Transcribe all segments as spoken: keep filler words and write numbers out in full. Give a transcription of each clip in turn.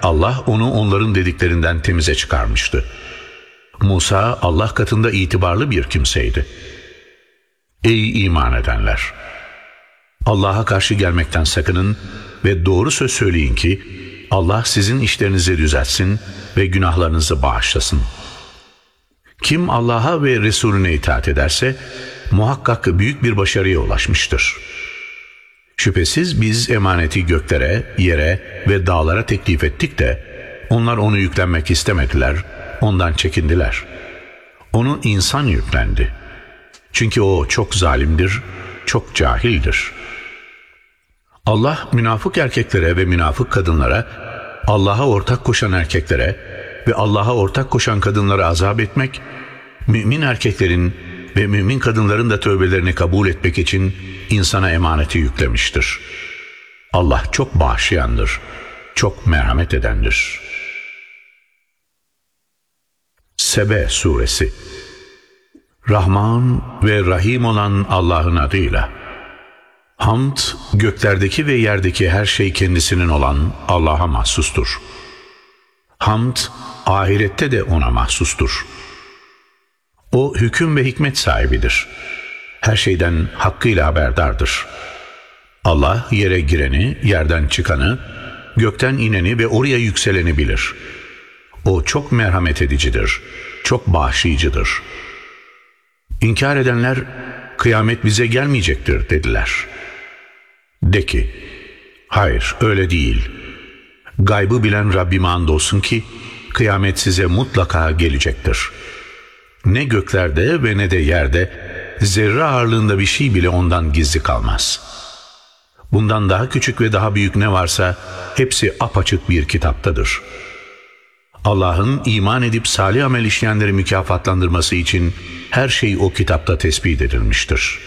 Allah onu onların dediklerinden temize çıkarmıştı. Musa Allah katında itibarlı bir kimseydi. Ey iman edenler! Allah'a karşı gelmekten sakının ve doğru söz söyleyin ki Allah sizin işlerinizi düzeltsin ve günahlarınızı bağışlasın. Kim Allah'a ve Resulüne itaat ederse muhakkak büyük bir başarıya ulaşmıştır. Şüphesiz biz emaneti göklere, yere ve dağlara teklif ettik de onlar onu yüklenmek istemediler, ondan çekindiler. Onu insan yüklendi. Çünkü o çok zalimdir, çok cahildir. Allah münafık erkeklere ve münafık kadınlara, Allah'a ortak koşan erkeklere ve Allah'a ortak koşan kadınlara azap etmek, mümin erkeklerin ve mümin kadınların da tövbelerini kabul etmek için insana emaneti yüklemiştir. Allah çok bağışlayandır, çok merhamet edendir. Sebe Suresi. Rahman ve Rahim olan Allah'ın adıyla. Hamd, göklerdeki ve yerdeki her şey kendisinin olan Allah'a mahsustur. Hamd, ahirette de ona mahsustur. O hüküm ve hikmet sahibidir. Her şeyden hakkıyla haberdardır. Allah yere gireni, yerden çıkanı, gökten ineni ve oraya yükseleni bilir. O çok merhamet edicidir, çok bağışlayıcıdır. İnkar edenler, kıyamet bize gelmeyecektir dediler. De ki, hayır öyle değil. Gaybı bilen Rabbime andolsun ki, kıyamet size mutlaka gelecektir. Ne göklerde ve ne de yerde, zerre ağırlığında bir şey bile ondan gizli kalmaz. Bundan daha küçük ve daha büyük ne varsa, hepsi apaçık bir kitaptadır. Allah'ın iman edip salih amel işleyenleri mükafatlandırması için her şey o kitapta tespit edilmiştir.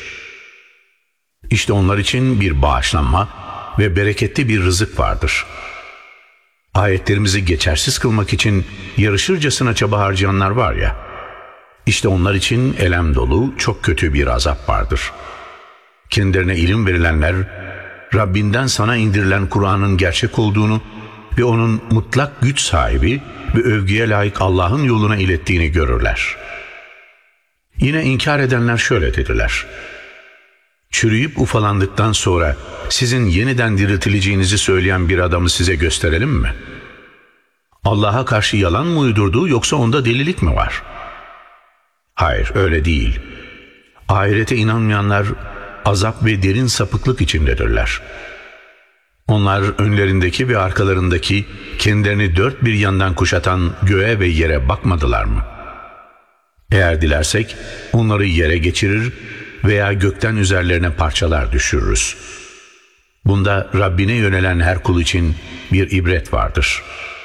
İşte onlar için bir bağışlanma ve bereketli bir rızık vardır. Ayetlerimizi geçersiz kılmak için yarışırcasına çaba harcayanlar var ya, işte onlar için elem dolu çok kötü bir azap vardır. Kendilerine ilim verilenler, Rabbinden sana indirilen Kur'an'ın gerçek olduğunu ve onun mutlak güç sahibi ve övgüye layık Allah'ın yoluna ilettiğini görürler. Yine inkar edenler şöyle dediler: çürüyüp ufalandıktan sonra sizin yeniden diriltileceğinizi söyleyen bir adamı size gösterelim mi? Allah'a karşı yalan mı uydurdu, yoksa onda delilik mi var? Hayır, öyle değil. Ahirete inanmayanlar azap ve derin sapıklık içindedirler. Onlar önlerindeki ve arkalarındaki, kendilerini dört bir yandan kuşatan göğe ve yere bakmadılar mı? Eğer dilersek onları yere geçirir veya gökten üzerlerine parçalar düşürürüz. Bunda Rabbine yönelen her kul için bir ibret vardır.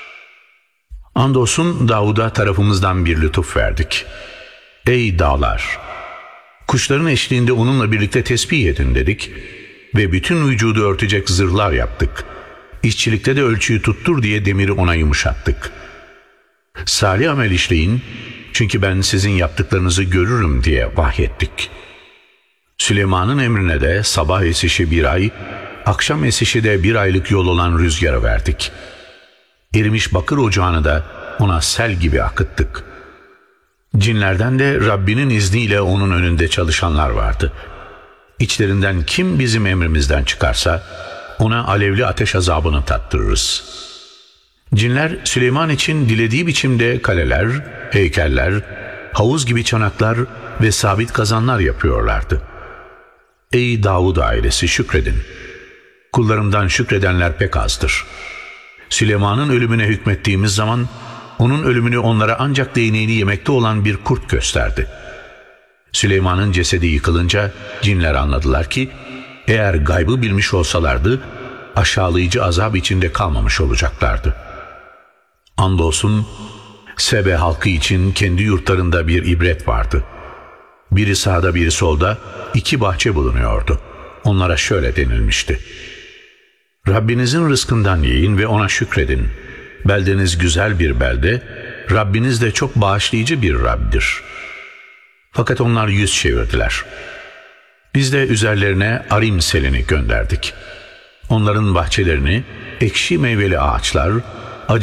Andolsun Davud'a tarafımızdan bir lütuf verdik. Ey dağlar! Kuşların eşliğinde onunla birlikte tesbih edin dedik ve bütün vücudu örtecek zırhlar yaptık. İşçilikte de ölçüyü tuttur diye demiri ona yumuşattık. Salih amel işleyin, çünkü ben sizin yaptıklarınızı görürüm diye vahyettik. Süleyman'ın emrine de sabah esişi bir ay, akşam esişi de bir aylık yol olan rüzgarı verdik. Erimiş bakır ocağını da ona sel gibi akıttık. Cinlerden de Rabbinin izniyle onun önünde çalışanlar vardı. İçlerinden kim bizim emrimizden çıkarsa ona alevli ateş azabını tattırırız. Cinler Süleyman için dilediği biçimde kaleler, heykeller, havuz gibi çanaklar ve sabit kazanlar yapıyorlardı. Ey Davud ailesi, şükredin. Kullarımdan şükredenler pek azdır. Süleyman'ın ölümüne hükmettiğimiz zaman onun ölümünü onlara ancak değneğini yemekte olan bir kurt gösterdi. Süleyman'ın cesedi yıkılınca cinler anladılar ki eğer gaybı bilmiş olsalardı aşağılayıcı azap içinde kalmamış olacaklardı. Andolsun Sebe halkı için kendi yurtlarında bir ibret vardı. Biri sağda biri solda iki bahçe bulunuyordu. Onlara şöyle denilmişti: Rabbinizin rızkından yiyin ve ona şükredin. Beldeniz güzel bir belde, Rabbiniz de çok bağışlayıcı bir Rabb'dir. Fakat onlar yüz çevirdiler. Biz de üzerlerine arim selini gönderdik. Onların bahçelerini ekşi meyveli ağaçlar,